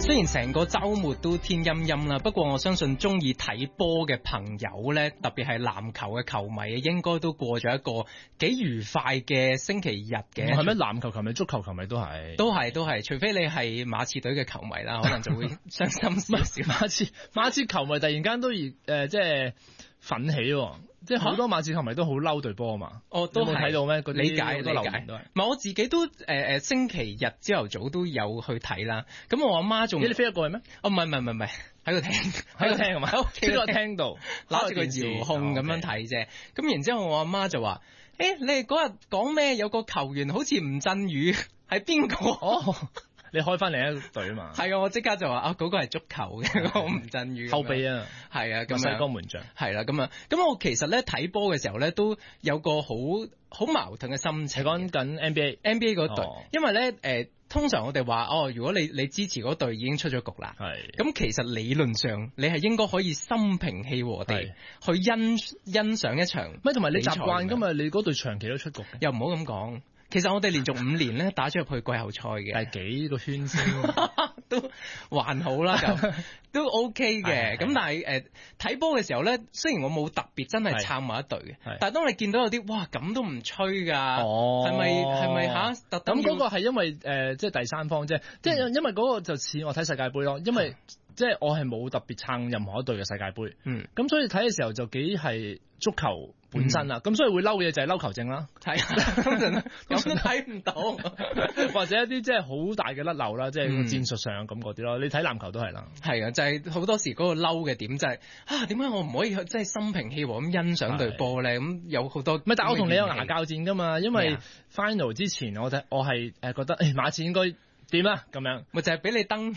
雖然成個週末都天陰陰啦，不過我相信中意睇波嘅朋友咧，特別係籃球嘅球迷，應該都過咗一個幾愉快嘅星期日嘅。 係咩？籃球球迷、足球球迷都係。都係，除非你係馬刺隊嘅球迷啦，可能就會傷心少少。 馬刺球迷突然間都即係奮起喎。即係好多馬刺球迷都好嬲隊波啊嘛！都冇睇到咩？ 理解都係。唔係我自己都星期日朝頭早都有去睇啦。咁我阿媽仲你飛咗過去咩？ 唔係喺度聽係嘛？ 喺屋企個廳度攞住個遙控咁樣睇啫。咁然之後我阿媽就話：你哋嗰日講咩？有個球員好似吳鎮宇係邊個？ 你開翻另一隊啊嘛？ 係啊，我即刻就話嗰個係足球嘅嗰個吳鎮宇後備啊， 係啊，咁細個門將係啦，咁我其實咧睇波嘅時候咧都有個好矛盾嘅心情。 講緊 NBA 嗰隊，因為咧通常我哋話如果你支持嗰隊已經出咗局啦，咁其實理論上你係應該可以心平氣和地去欣賞一場。 咪同埋你習慣㗎嘛？你嗰隊長期都出局嘅， 又唔好咁講。其實我哋連續5年咧打咗入去季後賽嘅， 第幾個圈先都還好啦，都 OK 嘅。咁但係睇波嘅時候咧，雖然我冇特別真係撐某一隊嘅，但係當你見到有啲哇咁都唔吹㗎，係咪嚇？ 咁嗰個係因為即係第三方啫，即係因為嗰個就似我睇世界盃咯，因為即係我係冇特別撐任何一隊嘅世界盃，咁所以睇嘅時候就幾係足球本身啦，咁所以會嬲嘅嘢就係嬲球證啦， 咁都睇唔到， 或者一啲即係好大嘅甩漏啦，即係戰術上咁嗰啲咯。你睇籃球都係啦， 係啊，就係好多時嗰個嬲嘅點就係點解我唔可以即係心平氣和咁欣賞隊波咧？咁有好多但係我同你有牙較戰㗎嘛，因為 final 之前我係覺得馬刺應該點啊咁樣， 咪就係俾你登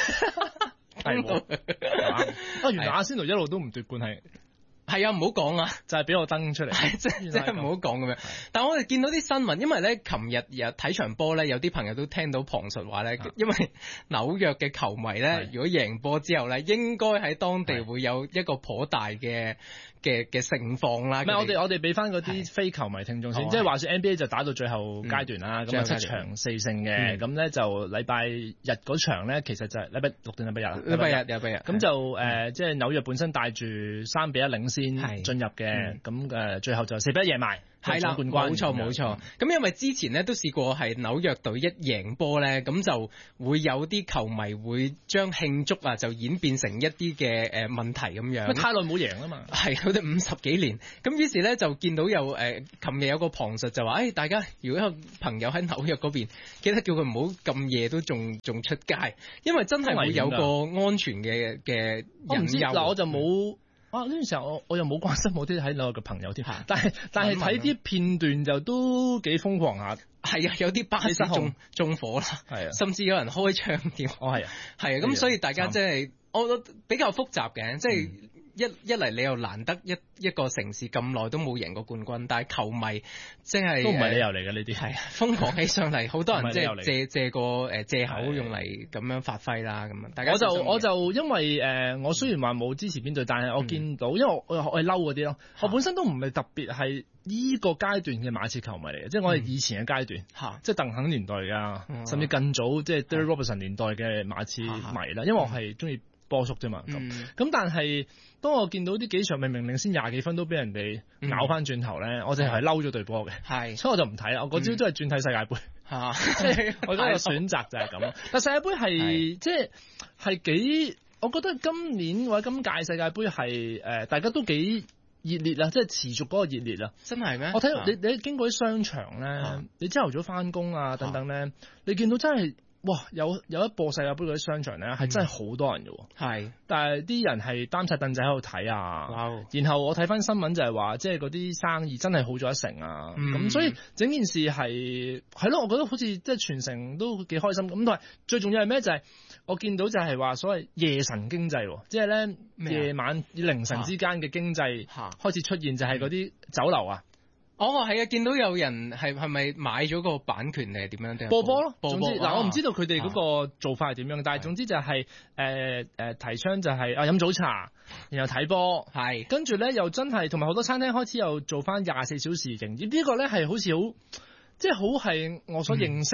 原來阿仙奴一路都唔奪冠係啊，唔好講啊， 就係俾我登出嚟， 即係唔好講咁樣。但係我哋見到啲新聞，因為咧，琴日有睇場波咧，有啲朋友都聽到旁述話咧，因為紐約嘅球迷咧，如果贏波之後咧，應該喺當地會有一個頗大嘅盛況啦。 唔係，我哋俾翻嗰啲非球迷聽眾先，即係話說 NBA 就打到最後階段啦，咁7場4勝嘅，咁咧就禮拜日嗰場咧，其實就係禮拜6定禮拜日啊？禮拜日，咁就即係紐約本身帶住3-1領先進入嘅，咁最後就4-1贏埋。係啦， 冇錯。咁因為之前咧都試過係紐約隊一贏波咧，咁就會有啲球迷會將慶祝就演變成一啲嘅問題咁樣。 太耐冇贏啦嘛。 係佢哋50幾年，咁於是咧就見到有琴日有個旁述就話，大家如果有朋友喺紐約嗰邊，記得叫佢唔好咁夜都仲出街，因為真係會有個安全嘅隱憂。 嗱，我就冇。呢段時候我又冇關心我啲喺紐約嘅朋友添，但係睇啲片段就都幾瘋狂下。 係啊，有啲巴士中火啦，係啊，甚至有人開槍添。係啊，咁所以大家即係我覺得比較複雜嘅，即係一嚟你又難得一個城市咁耐都冇贏過冠軍，但係球迷即係都唔係理由嚟嘅呢啲， 係瘋狂起上嚟，好多人即係借個借口用嚟咁樣發揮啦，咁啊，大家我就因為我雖然話冇支持邊隊，但係我見到，因為我係嬲嗰啲咯，我本身都唔係特別係呢個階段嘅馬刺球迷嚟嘅，即係我係以前嘅階段，即係鄧肯年代㗎，甚至更早即係 Derek Robertson 年代嘅馬刺迷啦，因為我係中意波叔啫嘛，咁但係當我見到啲幾場明領先20幾分都俾人哋咬翻轉頭咧，我就係嬲咗隊波嘅，所以我就唔睇啦。我嗰朝都係轉睇世界盃，我覺得個選擇就係咁。但世界盃係即係幾，我覺得今年或者今屆世界盃係大家都幾熱烈啦，即係持續嗰個熱烈啦。 真係咩？ 我睇你經過啲商場咧，你朝頭早翻工啊等等咧，你見到真係。哇！有一播世界盃嗰啲商場咧，係真係好多人嘅喎。係，但係啲人係擔晒凳仔喺度睇啊。然後我睇翻新聞就係話，即係嗰啲生意真係好咗1成啊。咁所以整件事係咯，我覺得好似即係全城都幾開心。咁同埋最重要係咩？就係我見到就係話所謂夜神經濟，即係咧夜晚凌晨之間嘅經濟開始出現，就係嗰啲酒樓啊。 係啊，見到有人係咪買咗個版權定係點樣？ 播波咯，總之嗱，我唔知道佢哋嗰個做法係點樣，但係總之就係提倡就係飲早茶，然後睇波，係跟住咧又真係同埋好多餐廳開始又做翻24小時營業，呢個咧係好似好即係好係我所認識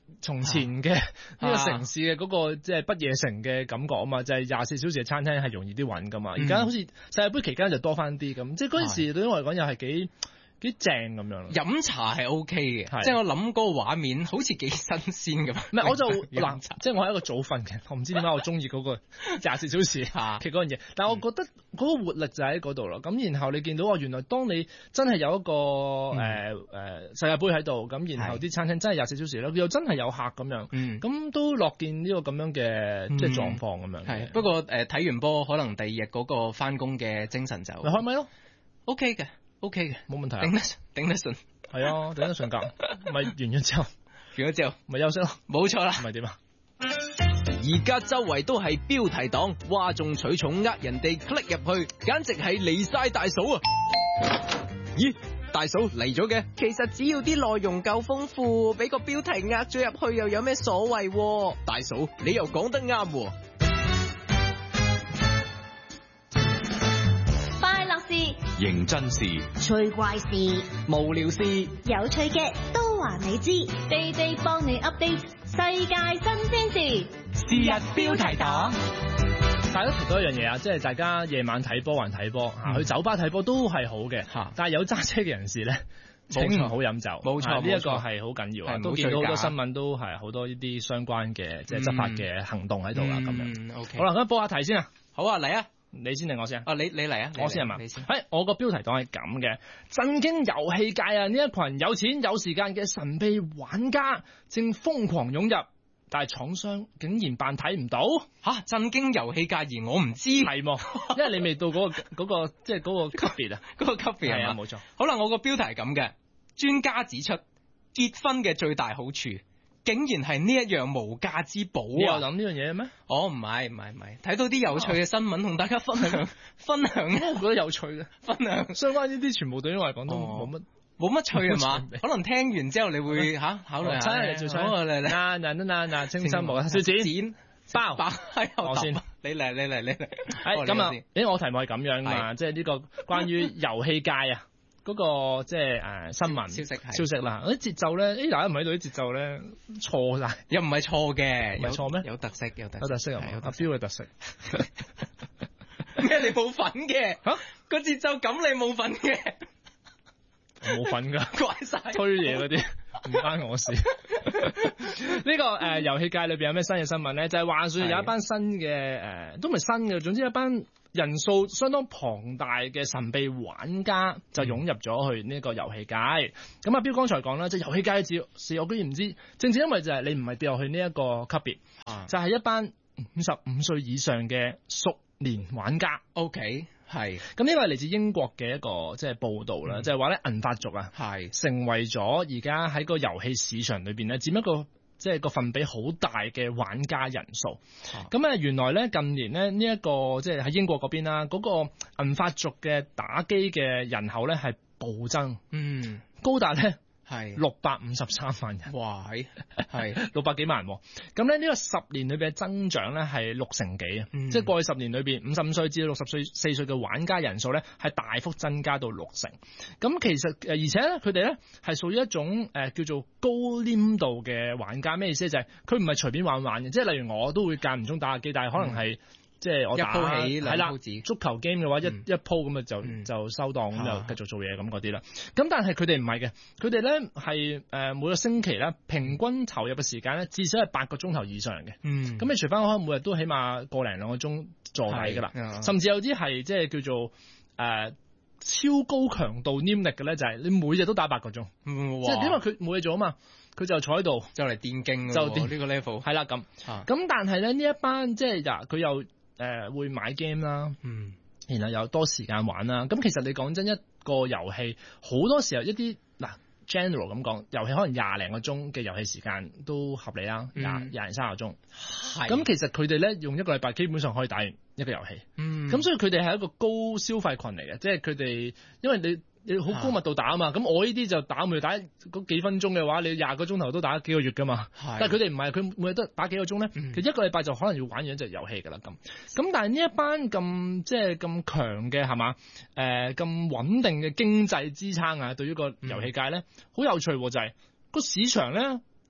從前嘅呢個城市嘅嗰個即係不夜城嘅感覺啊嘛，就係24小時嘅餐廳係容易啲揾噶嘛。而家好似世界盃期間就多翻啲咁，即係嗰陣時對我嚟講又係幾正咁樣咯。 飲茶係 OK 嘅，即係我諗嗰個畫面好似幾新鮮咁。 唔係我就嗱，即係我係一個早瞓嘅，我唔知點解我中意嗰個24小時嘅嗰樣嘢。但係我覺得嗰個活力就喺嗰度咯。咁然後你見到原來當你真係有一個世界盃喺度，咁然後啲餐廳真係24小時咧，又真係有客咁樣，咁都樂見呢個咁樣嘅即係狀況咁樣。 係不過睇完波，可能第二日嗰個翻工嘅精神就咪開咪咯 ，OK 嘅。OK 嘅， 冇問題啊， 頂得順， 係啊，頂得順㗎，咪完咗之後，咪休息咯， 冇錯啦， 唔係點啊？ 而家周圍都係標題黨，嘩眾取寵，人哋 click 入去，簡直係離晒大嫂啊！咦，大嫂嚟咗嘅？ 其實只要啲內容夠豐富，俾個標題呃咗入去又有咩所謂？ 大嫂，你又講得啱喎。 認真事、 趣怪事、 無聊事、 有趣嘅都話你知，地地幫你 update 世界新鮮事。 是日標題黨。 大家提多一樣嘢啊，即係大家夜晚睇波還睇波，去酒吧睇波都係好嘅，但係有揸車嘅人士咧，請唔好飲酒。冇錯，呢一個係好緊要啊！都見到好多新聞都係好多呢啲相關嘅即係執法嘅行動喺度啊，咁樣。 OK， 好啦，咁報下題先啊。 好啊，嚟啊！ 你先定我先啊？ 你嚟啊！ 我先係嘛？ 你先。 我個標題黨係咁嘅，震驚遊戲界啊！呢一群有錢有時間嘅神秘玩家正瘋狂湧入，但係廠商竟然扮睇唔到吓，震驚遊戲界而我唔知係喎，因為你未到嗰個即係嗰個級別啊， 嗰個級別係啊，冇錯。 好啦，我個標題係咁嘅，專家指出結婚嘅最大好處，竟然係呢一樣無價之寶啊！ 你有諗呢樣嘢咩？ 唔係，睇到啲有趣嘅新聞同大家分享，我覺得有趣嘅， 分享相關呢啲全部對於我嚟講都冇乜趣係嘛？可能聽完之後你會考慮下。 嗱，清新無少錢包，我先， 你嚟。 咁啊，我題目係咁樣嘛，即係呢個關於遊戲界啊。嗰個即係新聞消息啦，啲節奏咧，大家唔喺度啲節奏咧錯晒， 又唔係錯嘅， 有錯咩？ 有特色，有特色啊！阿標嘅特色咩？你冇份嘅嚇個節奏感，你冇份嘅， 冇份㗎， 怪晒推嘢嗰啲唔關我事。呢個遊戲界裏邊有咩新嘅新聞咧？就係話說有一班新嘅都唔係新嘅，總之一班人數相當龐大嘅神秘玩家就湧入咗去呢個遊戲界。咁阿標剛才講啦，即係遊戲界嘅事，我居然唔知。正正因為就係你唔係跌落去呢一個級別，就係一班55歲以上嘅熟年玩家。 OK， 係。 咁呢個係嚟自英國嘅一個即係報導啦，就係話咧銀髮族啊，成為咗而家喺個遊戲市場裏邊咧佔一個即係個份比好大嘅玩家人數。咁原來咧近年咧呢一個即係喺英國嗰邊啦，嗰個銀髮族嘅打機嘅人口咧係暴增，高達咧係653萬人， 哇，係 600幾萬人。咁咧呢個10年裏邊嘅增長咧係6成幾啊，即係過去10年裏邊55歲至到64歲嘅玩家人數咧係大幅增加到6成。咁其實而且咧佢哋咧係屬於一種叫做高黏度嘅玩家。咩意思？就係佢唔係隨便玩嘅，即係例如我都會間唔中打下機，但係可能係即係我打一鋪起兩鋪止， 足球 game 嘅話一鋪咁就收檔咁就繼續做嘢咁嗰啲啦。咁但係佢哋唔係嘅，佢哋咧係每個星期咧平均投入嘅時間咧至少係8個鐘頭以上嘅。咁你除翻可能每日都起碼個零兩個鐘坐底㗎啦，甚至有啲係即係叫做超高強度黏力嘅咧，就係你每日都打8個鐘，即係因為佢冇嘢做啊嘛。佢就坐喺度， 就嚟電競就呢個 level， 係啦咁。咁但係咧呢一班即係佢又會買 game 啦，然後又多時間玩啦。咁其實你講真，一個遊戲好多時候一啲general 咁講，遊戲可能20零個鐘嘅遊戲時間都合理啦，20零30個鐘。咁其實佢哋咧用一個禮拜基本上可以打完一個遊戲。咁所以佢哋係一個高消費群嚟嘅，即係佢哋因為你好高密度打啊嘛，咁我呢啲就打每日打嗰幾分鐘嘅話，你20個鐘頭都打幾個月噶嘛。但係佢哋唔係，佢每日都打幾個鐘咧，佢一個禮拜就可能要玩完一隻遊戲噶啦咁。咁但係呢一班咁即係咁強嘅係嘛？咁穩定嘅經濟支撐啊，對於個遊戲界咧好有趣喎，就係個市場咧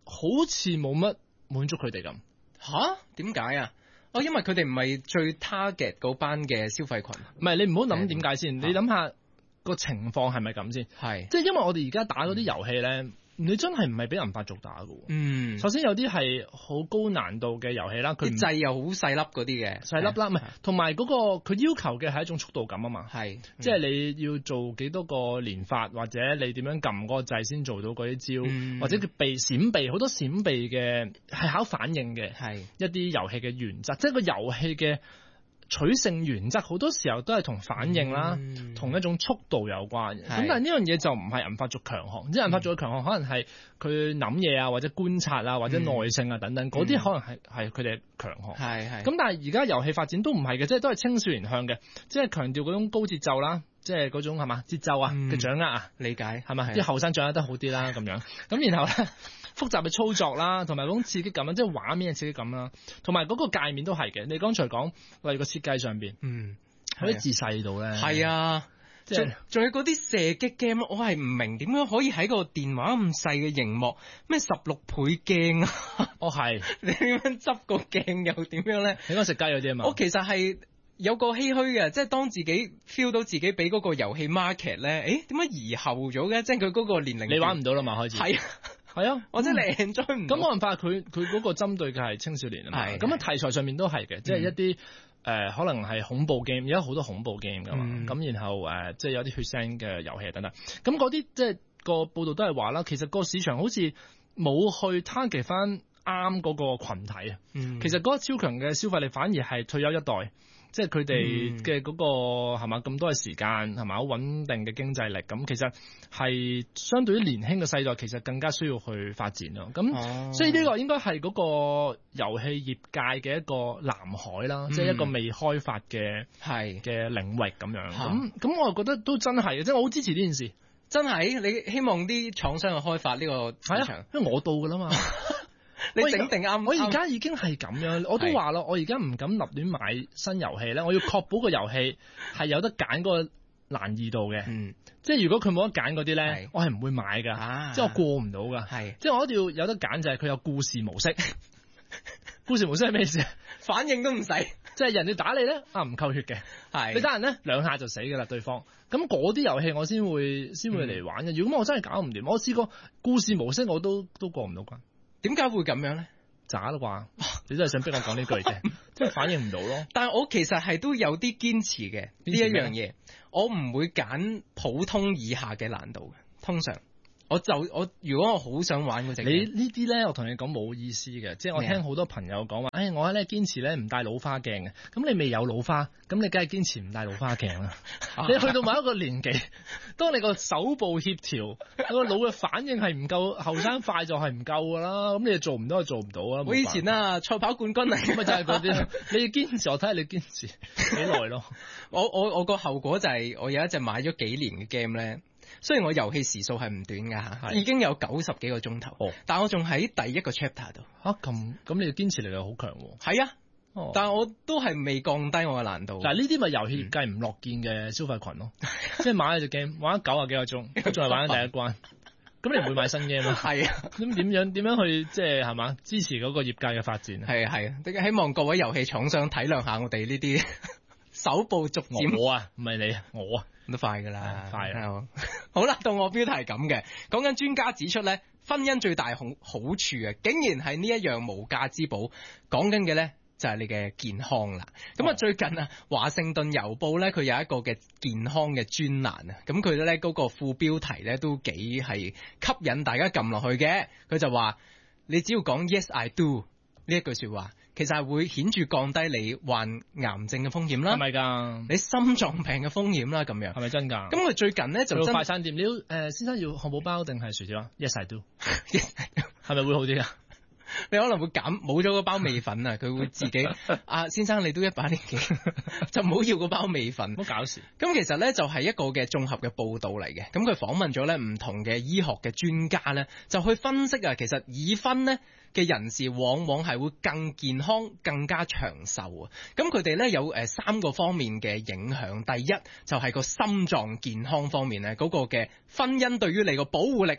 好似冇乜滿足佢哋咁。 吓？點解啊？因為佢哋唔係最 target 嗰班嘅消費群。 唔係，你唔好諗點解先，你諗下個情況係咪咁先？ 係， 即係因為我哋而家打嗰啲遊戲咧。你真係唔係俾人發族打㗎。首先有啲係好高難度嘅遊戲啦，佢掣又好細粒嗰啲嘅， 細粒啦，唔係同埋嗰個佢要求嘅係一種速度感啊嘛，即係你要做幾多個連發，或者你點樣撳嗰個掣先做到嗰啲招，或者佢閃避好多閃避嘅係考反應嘅，一啲遊戲嘅原則，即係個遊戲嘅取勝原則好多時候都係同反應啦，同一種速度有關嘅。咁但係呢樣嘢就唔係銀髮族強項，即係銀髮族嘅強項可能係佢諗嘢啊，或者觀察啊，或者耐性啊等等，嗰啲可能係佢哋強項。咁但係而家遊戲發展都唔係嘅，即係都係青少年向嘅，即係強調嗰種高節奏啦，即係嗰種係嘛節奏啊嘅掌握啊， 理解係嘛？啲後生掌握得好啲啦咁樣。咁然後咧。複雜嘅操作啦，同埋嗰種刺激感啦，即係畫面嘅刺激感啦，同埋嗰個界面都係嘅。你剛才講例如個設計上邊，嗰啲字細度咧， 係啊，即係仲有嗰啲射擊 game，我係唔明點樣可以喺個電話咁細嘅熒幕，咩16倍鏡啊？ 係你點樣執個鏡又點樣咧？ 你講食雞嗰啲啊嘛？ 我其實係有個唏噓嘅，即係當自己 feel 到自己俾嗰個遊戲 market 咧，點解移後咗嘅？即係佢嗰個年齡， 你玩唔到啦嘛？開始係。係啊， 或者你 enjoy 唔到。 咁冇辦法，佢嗰個針對嘅係青少年啊嘛。咁題材上面都係嘅，即係一啲可能係恐怖 game，而家好多恐怖 game 噶嘛。咁然後即係有啲血腥嘅遊戲等等。咁嗰啲即係個報道都係話啦，其實個市場好似冇去 target 翻啱嗰個羣體啊。其實嗰個超強嘅消費力反而係退休一代。即係佢哋嘅嗰個係嘛咁多嘅時間係嘛好穩定嘅經濟力，咁其實係相對於年輕嘅世代，其實更加需要去發展咯。咁所以呢個應該係嗰個遊戲業界嘅一個藍海啦，即係一個未開發嘅領域咁樣。咁我覺得都真係嘅，即係我好支持呢件事。 真係你希望啲廠商去開發呢個市場， 因為我到㗎啦嘛。 你整定啱， 我而家已經係咁樣，我都話咯，我而家唔敢立亂買新遊戲咧，我要確保個遊戲係有得揀嗰個難易度嘅，即係如果佢冇得揀嗰啲咧，我係唔會買㗎，即係我過唔到㗎，即係我一定要有得揀就係佢有故事模式。故事模式係咩意思？ 反應都唔使， 即係人哋打你咧唔夠血嘅，你打人咧2下就死㗎啦對方。咁嗰啲遊戲我先會嚟玩嘅。如果我真係搞唔掂，我試過故事模式我都過唔到關。點解會咁樣咧？ 渣啦啩？你真係想逼我講呢句啫，即係反應唔到咯。 但係我其實係都有啲堅持嘅呢一樣嘢，我唔會揀普通以下嘅難度嘅，通常。如果我好想玩嗰隻， 你呢啲咧，我同你講冇意思嘅，即係我聽好多朋友講話，我咧堅持咧唔帶老花鏡嘅，咁你未有老花，咁你梗係堅持唔帶老花鏡啦。你去到某一個年紀，當你個手部協調，個腦嘅反應係唔夠後生快就係唔夠噶啦，咁你就做唔到就做唔到啦。 我以前賽跑冠軍嚟， 咁咪就係嗰啲，你要堅持，我睇下你堅持幾耐咯。 我個後果就係我有一隻買咗幾年嘅 game 咧。雖然我遊戲時數係唔短㗎，已經有90幾個鐘頭，但我仲喺第一個 chapter 度。 咁你嘅堅持力又好強喎。 係啊，但我都係未降低我嘅難度。 嗱，呢啲咪遊戲業界唔樂見嘅消費群咯，即係買咗隻 game 玩咗90幾個鐘，仲係玩緊第一關，咁你唔會買新 game 啊？係啊，咁點樣去即係係嘛支持嗰個業界嘅發展？係啊，希望各位遊戲廠商體諒下我哋呢啲手部逐漸。 我啊，唔係你，我啊。 都快㗎啦， 快啊！ 好啦，到我標題係咁嘅，講緊專家指出咧，婚姻最大好處啊，竟然係呢一樣無價之寶。講緊嘅咧就係你嘅健康啦。咁最近啊，華盛頓郵報咧佢有一個嘅健康嘅專欄啊，咁佢咧嗰個副標題咧都幾係吸引大家撳落去嘅。佢就話你只要講 Yes I do 呢一句説話，其實係會顯著降低你患癌症嘅風險啦，係咪㗎？ 你心臟病嘅風險啦，咁樣係咪真㗎？ 咁佢最近咧就快餐店，你要先生要漢堡包定係薯條啊 ？Yes I do， 係咪會好啲啊？ 你可能會冇咗個包味粉啊，佢會自己先生你都100年幾，就唔好要個包味粉， 唔好搞事。 咁其實咧就係一個嘅綜合嘅報導嚟嘅，咁佢訪問咗咧唔同嘅醫學嘅專家咧，就去分析其實已婚咧嘅人士往往係會更健康、更加長壽啊！咁佢哋咧有3個方面嘅影響。第一就係個心臟健康方面咧，嗰個嘅婚姻對於你個保護力咧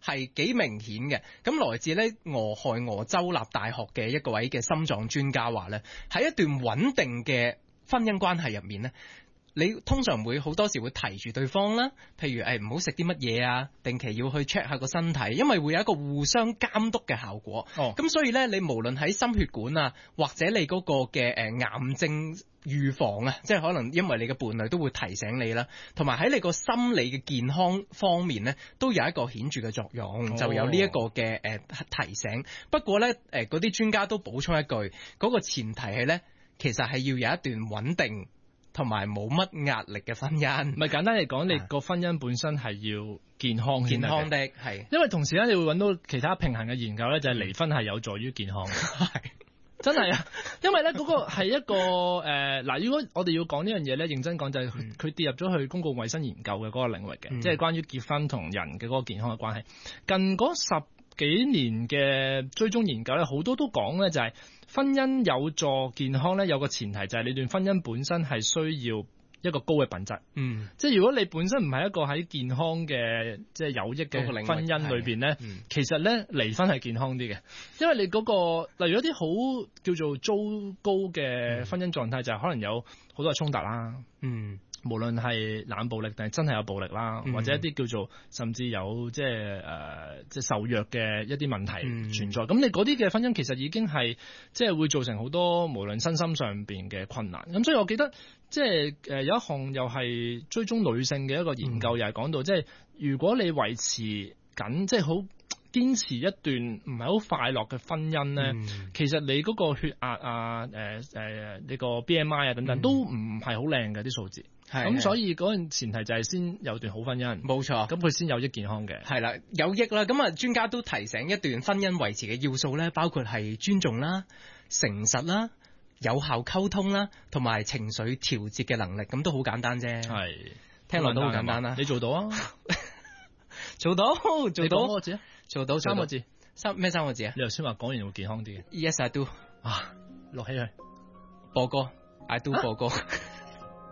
係幾明顯嘅。咁來自咧俄亥俄州立大學嘅一個位嘅心臟專家話咧，喺一段穩定嘅婚姻關係入面咧，你通常會好多時會提住對方啦，譬如唔好食啲乜嘢啊，定期要去 check 下個身體，因為會有一個互相監督嘅效果。咁所以咧，你無論喺心血管啊，或者你嗰個嘅癌症預防啊，即係可能因為你嘅伴侶都會提醒你啦，同埋喺你個心理嘅健康方面咧，都有一個顯著嘅作用，就有呢一個嘅提醒。不過咧，嗰啲專家都補充一句，嗰個前提係咧，其實係要有一段穩定同埋冇乜壓力嘅婚姻。 唔係簡單嚟講，你個婚姻本身係要健康健康的係， 因為同時咧，你會揾到其他平衡嘅研究咧，就係離婚係有助於健康。係真係啊，因為咧嗰個係一個嗱，如果我哋要講呢樣嘢咧，認真講就係佢跌入咗去公共衛生研究嘅嗰個領域嘅，即係關於結婚同人嘅嗰個健康嘅關係。近嗰10幾年嘅追蹤研究咧，好多都講咧就係婚姻有助健康咧，有個前提就係你段婚姻本身係需要一個高嘅品質。即係如果你本身唔係一個喺健康嘅即係有益嘅婚姻裏邊咧，其實咧離婚係健康啲嘅，因為你嗰個例如一啲好叫做糟糕嘅婚姻狀態，就係可能有好多嘅衝突啦。無論係冷暴力定係真係有暴力啦，或者一啲叫做甚至有即係受虐嘅一啲問題存在。咁你嗰啲嘅婚姻其實已經係即係會造成好多無論身心上邊嘅困難。咁所以我記得即係有一項又係追蹤女性嘅一個研究，又係講到即係如果你維持緊即係好堅持一段唔係好快樂嘅婚姻咧，其實你嗰個血壓啊、呢個 BMI 啊等等都唔係好靚嘅啲數字。咁所以嗰個前提就係先有段好婚姻，冇錯，咁佢先有益健康嘅。係啦，有益啦。咁啊，專家都提醒一段婚姻維持嘅要素咧，包括係尊重啦、誠實啦、有效溝通啦，同埋情緒調節嘅能力。咁都好簡單啫。係，聽落都好簡單啦。你做到啊？做到。你講嗰個字啊？做到3個字。咩3個字啊？你頭先話講完會健康啲嘅。Yes I do。啊，錄起佢。播歌 I do 播歌。